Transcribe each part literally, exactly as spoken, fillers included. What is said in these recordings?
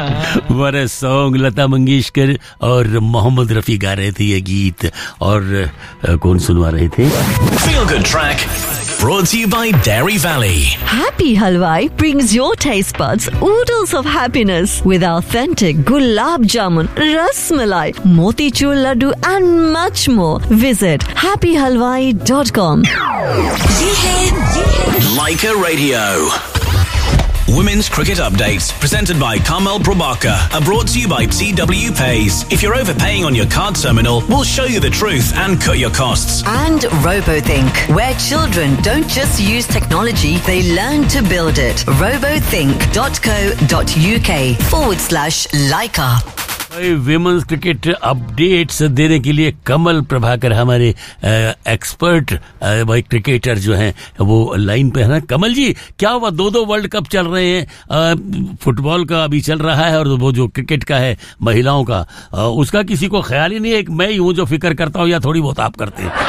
What a song. Lata Mangeshkar और मोहम्मद रफी गा रहे थे ये गीत, और uh, कौन सुनवा रहे थे? Feel Good Track, brought to you by Dairy Valley. Happy Halwai brings your taste buds oodles of happiness with authentic gulab jamun, ras malai, motichur laddu and much more. Visit happy halwai dot com. ये है, ये है Leica Radio. Women's Cricket Updates, presented by Carmel Prabhakar, are brought to you by T W Pays. If you're overpaying on your card terminal, we'll show you the truth and cut your costs. And RoboThink, where children don't just use technology, they learn to build it. robothink dot co dot uk forward slash Leica. Women's cricket updates देने के लिए कमल प्रभाकर हमारे expert भाई cricketer जो हैं वो line पे है ना। कमल जी, क्या हुआ? दो दो वर्ल्ड कप चल रहे हैं, आ, फुटबॉल का अभी चल रहा है और वो जो क्रिकेट का है महिलाओं का, आ, उसका किसी को ख्याल ही नहीं है। मैं ही हूँ जो फिक्र करता हूँ, या थोड़ी बहुत आप करते हैं?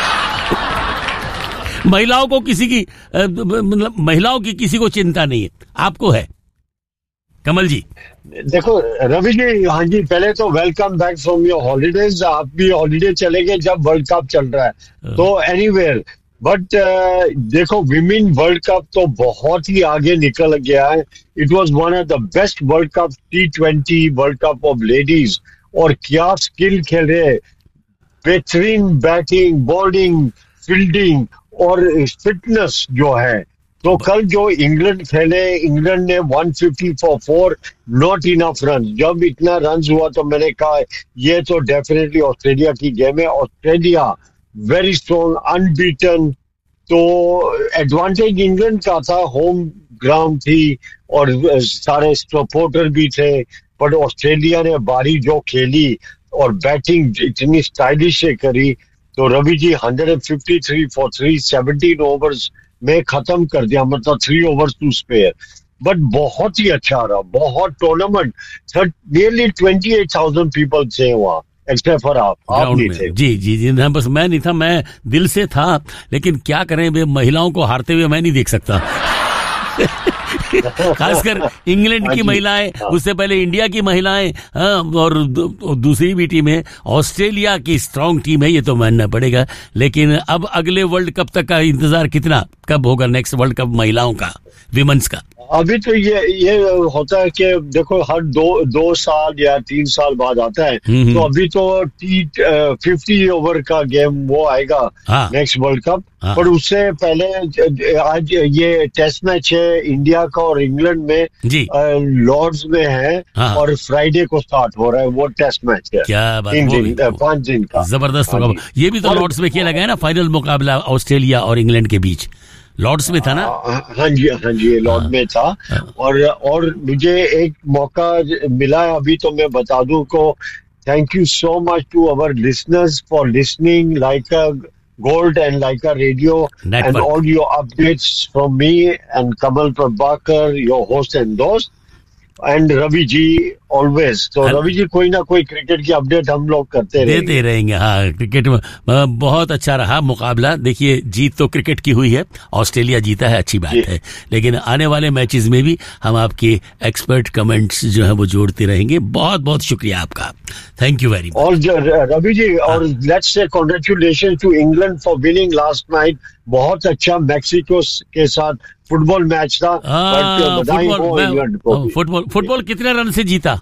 महिलाओं को किसी की मतलब महिलाओं की किसी को चिंता नहीं है, आपको है कमल जी? देखो रवि जी, हाँ जी, पहले तो welcome back from your holidays. आप भी हॉलीडे चलेंगे जब वर्ल्ड कप चल रहा है तो एनीवेयर, बट देखो विमेन वर्ल्ड कप तो बहुत ही आगे निकल गया है। It was one of the best world cup, T twenty world cup of ladies, और क्या स्किल खेल रहे, बेहतरीन बैटिंग, बॉलिंग, फील्डिंग और फिटनेस जो है। तो कल जो इंग्लैंड खेले, इंग्लैंड ने one fifty for four, not enough run. जब इतना रन हुआ तो मैंने कहा ये तो डेफिनेटली ऑस्ट्रेलिया की गेम है। Australia very strong, unbeaten. तो एडवांटेज इंग्लैंड का था, होम ग्राउंड थी और सारे सपोर्टर भी थे, बट ऑस्ट्रेलिया ने बारी जो खेली और बैटिंग इतनी स्टाइलिश से करी, तो Ravi ji one fifty three for three, seventeen overs में खत्म कर दिया, मतलब three overs to spare. But बहुत ही अच्छा रहा, बहुत tournament, nearly twenty eight thousand people थे वहाँ, एक्सेप्ट फॉर आप आप नहीं थे। जी जी जी, बस मैं नहीं था, मैं दिल से था, लेकिन क्या करें, महिलाओं को हारते हुए मैं नहीं देख सकता। खासकर इंग्लैंड की महिलाएं, उससे पहले इंडिया की महिलाएं, और दूसरी भी टीम है, ऑस्ट्रेलिया की स्ट्रांग टीम है, ये तो मानना पड़ेगा। लेकिन अब अगले वर्ल्ड कप तक का इंतजार कितना, कब होगा नेक्स्ट वर्ल्ड कप महिलाओं का, विमेंस का? अभी तो ये ये होता है कि देखो हर दो दो साल या तीन साल बाद आता है, तो अभी तो टी फिफ्टी ओवर का गेम वो आएगा नेक्स्ट वर्ल्ड कप। पर उससे पहले आज ये टेस्ट मैच है इंडिया का और इंग्लैंड में, लॉर्ड्स में है, हाँ। और फ्राइडे को स्टार्ट हो रहा है वो टेस्ट मैच है। क्या बात, तीन दिन पांच दिन का जबरदस्त होगा। ये भी तो लॉर्ड्स में खेला गया ना फाइनल मुकाबला ऑस्ट्रेलिया और इंग्लैंड के बीच, लॉर्ड्स में था ना? हाँ जी, हाँ जी, लॉर्ड में था। और और मुझे एक मौका मिला है अभी, तो मैं बता दूं को thank you so much to our listeners for listening Leica Gold and Leica Radio Network. And all your updates from me and Kamal Prabhakar, your host and host, and Ravi ji always. तो रवि जी कोई ना कोई cricket की update हम लोग करते रहेंगे, देते रहेंगे। हाँ, क्रिकेट में बहुत अच्छा रहा मुकाबला। देखिए, जीत तो क्रिकेट की हुई है, ऑस्ट्रेलिया जीता है, अच्छी बात है, लेकिन आने वाले मैचेस में भी हम आपके एक्सपर्ट कमेंट्स जो है वो जोड़ते रहेंगे। बहुत बहुत शुक्रिया आपका, थैंक यू वेरी मच। और रवि जी, और let's say congratulation to England for winning last night. बहुत अच्छा मैक्सिको के साथ फुटबॉल मैच था। फुटबॉल फुटबॉल फुटबॉल कितने रन से जीता?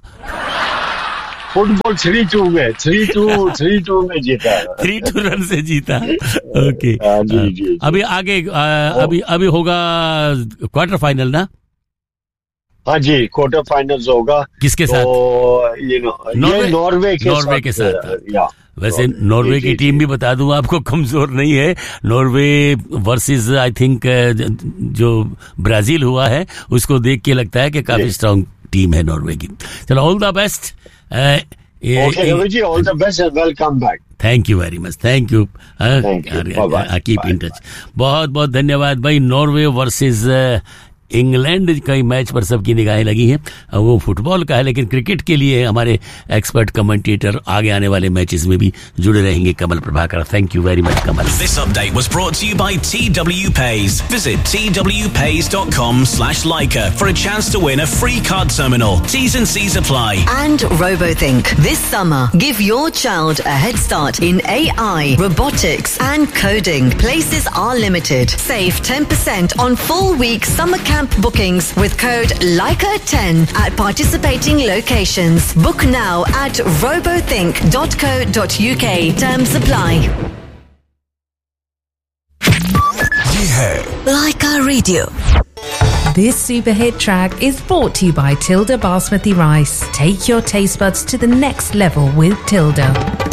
फुटबॉल थ्री टू में थ्री टू थ्री टू में जीता, थ्री टू रन से जीता। ओके, जी जी। अभी आगे आ, अभी अभी होगा क्वार्टर फाइनल ना? हाँ जी, क्वार्टर फाइनल्स होगा। किसके साथ? ये नॉर्वे के नॉर्वे के साथ। वैसे नॉर्वे की टीम भी बता दूं आपको कमजोर नहीं है। नॉर्वे वर्सेस आई थिंक जो ब्राजील हुआ है उसको देख के लगता है कि काफी स्ट्रांग टीम है नॉर्वे की। चलो, all the best. All the best and welcome back. Thank you very much, thank you, keep in touch. बहुत बहुत धन्यवाद भाई। नॉर्वे वर्सेस इंग्लैंड का मैच पर सबकी निगाहें लगी हैं, वो फुटबॉल का है, लेकिन क्रिकेट के लिए हमारे एक्सपर्ट कमेंटेटर आगे आने वाले मैचेस में भी जुड़े रहेंगे। कमल Prabhakar, thank you very much Kamal. This update was brought to you by T W Pays. Visit t w pays dot com slash Leica for a chance to win a free card terminal. T's and C's apply. And RoboThink. This summer, give your child a head start in A I, robotics and coding. Places are limited. Save ten percent on full week summer camp bookings with code Leica ten at participating locations. Book now at robothink dot co dot u k. Terms apply. ये है Leica Radio. This super hit track is brought to you by Tilda Basmati Rice. Take your taste buds to the next level with Tilda.